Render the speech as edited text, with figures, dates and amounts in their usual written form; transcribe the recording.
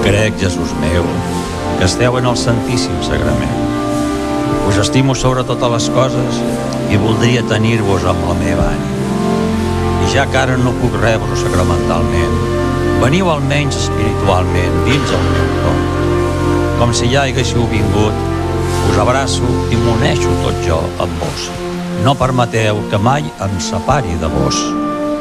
Crec, Jesús meu, que esteu en el Santíssim Sagrament. Us estimo sobre totes les coses i voldria tenir-vos amb la meva ànima. I ja que ara no puc rebre sacramentalment, veniu almenys espiritualment dins el meu cor. Com si ja haguéssiu vingut, us abraço i m'uneixo tot jo amb vos. No permeteu que mai em separi de vos.